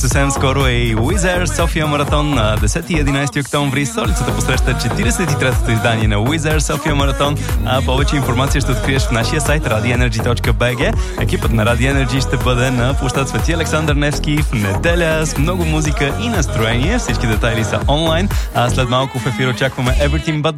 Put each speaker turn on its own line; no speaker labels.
съвсем скоро е и Уизер София Маратон на 10 и 11 октомври. Столицата посреща 43-то издание на Уизер София Маратон. А повече информация ще откриеш в нашия сайт radioenergy.bg. Екипът на Radio Energy ще бъде на площад Свети Александър Невски в неделя с много музика и настроение. Всички детайли са онлайн. А след малко в ефир очакваме Everything But